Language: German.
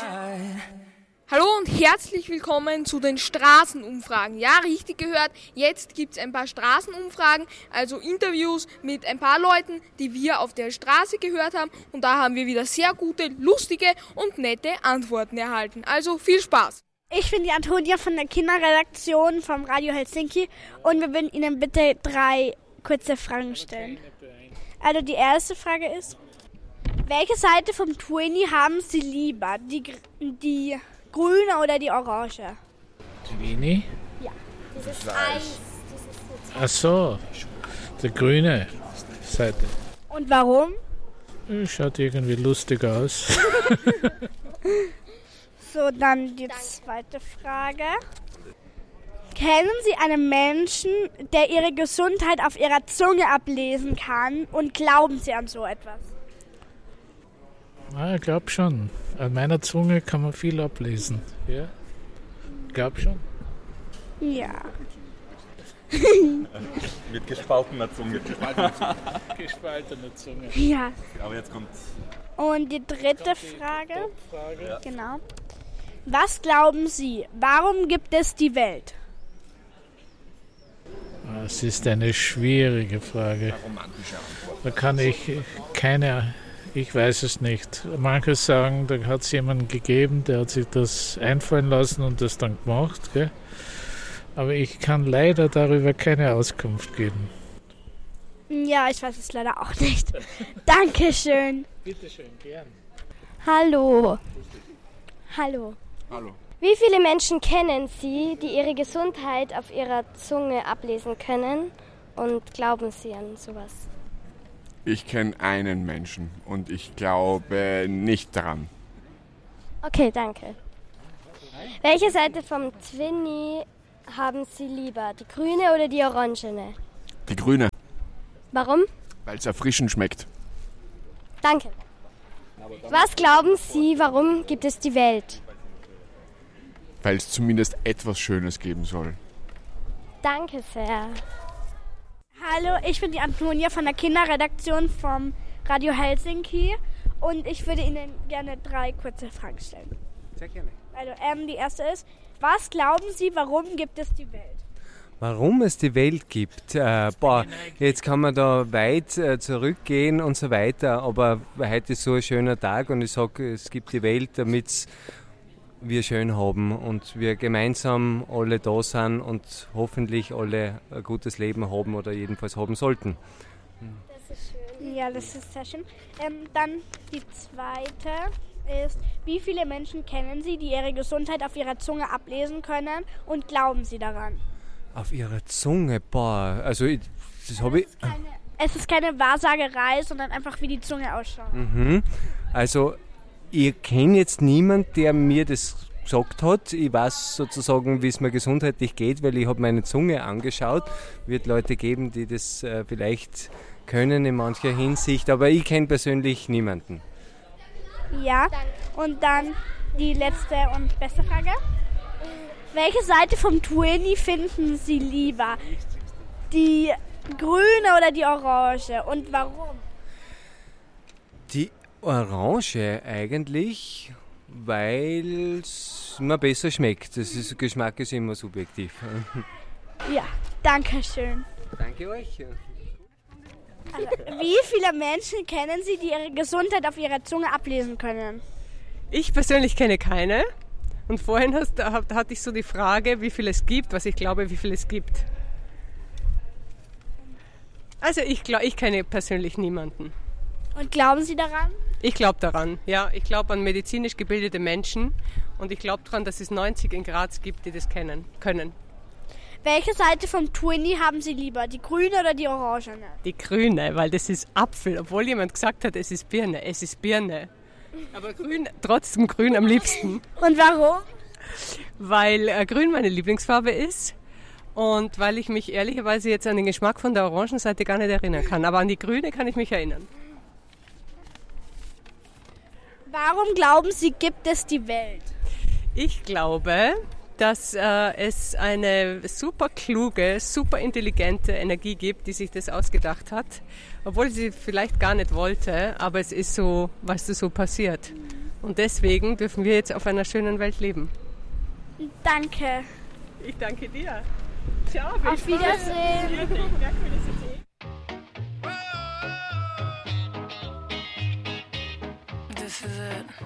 Hallo und herzlich willkommen zu den Straßenumfragen. Ja, richtig gehört, jetzt gibt es ein paar Straßenumfragen, also Interviews mit ein paar Leuten, die wir auf der Straße gehört haben. Und da haben wir wieder sehr gute, lustige und nette Antworten erhalten. Also viel Spaß! Ich bin die Antonia von der Kinderredaktion vom Radio Helsinki und wir würden Ihnen bitte 3 kurze Fragen stellen. Also die erste Frage ist, welche Seite vom Twinny haben Sie lieber? Die grüne oder die orange? Twinny? Ja, dieses Eis. Ach so, die grüne Seite. Und warum? Schaut irgendwie lustig aus. So, dann die zweite Frage. Kennen Sie einen Menschen, der Ihre Gesundheit auf Ihrer Zunge ablesen kann und glauben Sie an so etwas? Ich glaube schon. An meiner Zunge kann man viel ablesen. Ja, ich glaube schon. Ja. Mit gespaltener Zunge. Gespaltene Zunge. Ja. Aber jetzt kommt... Und die dritte Frage. Ja. Genau. Was glauben Sie, warum gibt es die Welt? Das ist eine schwierige Frage. Da kann ich ich weiß es nicht. Manche sagen, da hat es jemanden gegeben, der hat sich das einfallen lassen und das dann gemacht. Gell? Aber ich kann leider darüber keine Auskunft geben. Ja, ich weiß es leider auch nicht. Dankeschön. Bitte schön, gern. Hallo. Hallo. Wie viele Menschen kennen Sie, die ihre Gesundheit auf ihrer Zunge ablesen können und glauben Sie an sowas? Ich kenne einen Menschen und ich glaube nicht daran. Okay, danke. Welche Seite vom Twinny haben Sie lieber, die grüne oder die orangene? Die grüne, Warum? weil es erfrischend schmeckt. Danke. Was glauben Sie, warum gibt es die Welt? Weil es zumindest etwas Schönes geben soll. Danke sehr. Hallo, ich bin die Antonia von der Kinderredaktion vom Radio Helsinki und ich würde Ihnen gerne 3 kurze Fragen stellen. Sehr gerne. Also, die erste ist, was glauben Sie, warum gibt es die Welt? Warum es die Welt gibt? Jetzt kann man da weit zurückgehen und so weiter, aber heute ist so ein schöner Tag und ich sage, es gibt die Welt, damit wir schön haben und wir gemeinsam alle da sind und hoffentlich alle ein gutes Leben haben oder jedenfalls haben sollten. Das ist schön. Ja, das ist sehr schön. Dann die zweite ist, wie viele Menschen kennen Sie, die ihre Gesundheit auf ihrer Zunge ablesen können und glauben Sie daran? Auf ihrer Zunge, das habe ich... Es ist keine Wahrsagerei, sondern einfach wie die Zunge ausschaut. Also ich kenne jetzt niemanden, der mir das gesagt hat. Ich weiß sozusagen, wie es mir gesundheitlich geht, weil ich habe meine Zunge angeschaut. Wird Leute geben, die das vielleicht können in mancher Hinsicht, aber ich kenne persönlich niemanden. Ja, und dann die letzte und beste Frage. Welche Seite vom Twinny finden Sie lieber? Die grüne oder die orange? Und warum? Die Orange eigentlich, weil es mir besser schmeckt. Geschmack ist immer subjektiv. Ja, danke schön. Danke euch. Also, wie viele Menschen kennen Sie, die ihre Gesundheit auf ihrer Zunge ablesen können? Ich persönlich kenne keine. Und vorhin hatte ich so die Frage, wie viel es gibt, was ich glaube, wie viel es gibt. Also ich kenne persönlich niemanden. Und glauben Sie daran? Ich glaube daran, ja. Ich glaube an medizinisch gebildete Menschen und ich glaube daran, dass es 90 in Graz gibt, die das können. Welche Seite vom Twinny haben Sie lieber, die grüne oder die orangene? Die grüne, weil das ist Apfel, obwohl jemand gesagt hat, es ist Birne. Es ist Birne. Aber grün, trotzdem grün am liebsten. Und warum? Weil grün meine Lieblingsfarbe ist und weil ich mich ehrlicherweise jetzt an den Geschmack von der Orangenseite gar nicht erinnern kann. Aber an die grüne kann ich mich erinnern. Warum glauben Sie, gibt es die Welt? Ich glaube, dass es eine super kluge, super intelligente Energie gibt, die sich das ausgedacht hat, obwohl sie vielleicht gar nicht wollte, aber es ist so, weißt du, so passiert. Und deswegen dürfen wir jetzt auf einer schönen Welt leben. Danke. Ich danke dir. Ciao. Auf Wiedersehen. This is it.